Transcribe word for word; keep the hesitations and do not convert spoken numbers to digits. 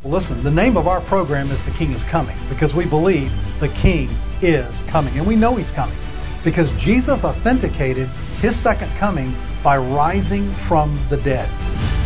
Well, listen, the name of our program is The King is Coming because we believe the King is coming. And we know He's coming because Jesus authenticated His second coming by rising from the dead.